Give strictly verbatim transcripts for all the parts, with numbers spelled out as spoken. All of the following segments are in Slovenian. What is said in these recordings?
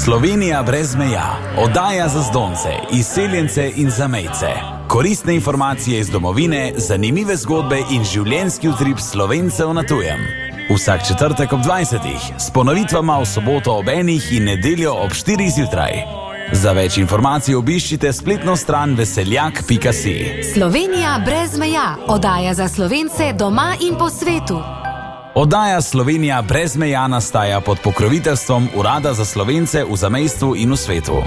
Slovenija brez meja, oddaja za zdonce, izseljence in zamejce. Koristne informacije iz domovine, zanimive zgodbe in življenjski utrip Slovencev na tujem. Vsak četrtek ob dvajsetih, s ponovitvama v soboto ob enih in nedeljo ob štirih zjutraj. Za več informacij obiščite spletno stran veseljak pika si. Slovenija brez meja, oddaja za Slovence doma in po svetu. Oddaja Slovenija brez meja nastaja pod pokroviteljstvom Urada za Slovence v zamejstvu in v svetu.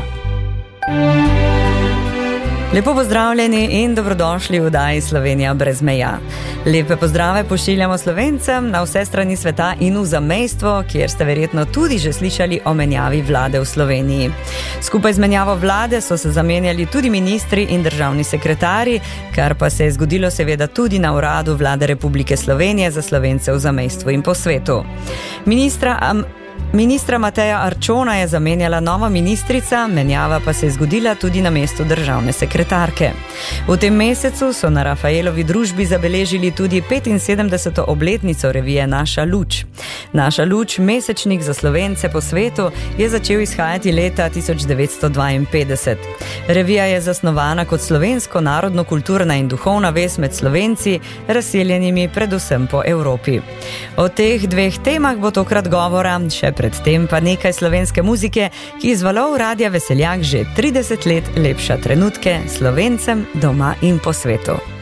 Lepo pozdravljeni in dobrodošli v oddaji Slovenija brez meja. Lepe pozdrave pošiljamo Slovencem na vse strani sveta in v zamejstvo, kjer ste verjetno tudi že slišali o menjavi vlade v Sloveniji. Skupaj z menjavo vlade so se zamenjali tudi ministri in državni sekretarji, kar pa se je zgodilo seveda tudi na Uradu Vlade Republike Slovenije za Slovence v zamejstvu in po svetu. Ministra am, Ministra Mateja Arčona je zamenjala nova ministrica, menjava pa se je zgodila tudi na mestu državne sekretarke. V tem mesecu so na Rafaelovi družbi zabeležili tudi petinsedemdeseto obletnico revije Naša luč. Naša luč, mesečnik za Slovence po svetu, je začel izhajati leta tisoč devetsto dvainpetdeset. Revija je zasnovana kot slovensko narodno-kulturna in duhovna vez med Slovenci, razseljenimi predvsem po Evropi. O teh dveh temah bo tokrat govora, še predtem pa nekaj slovenske muzike, ki iz valov Radia Veseljak že trideset let lepša trenutke Slovencem doma in po svetu.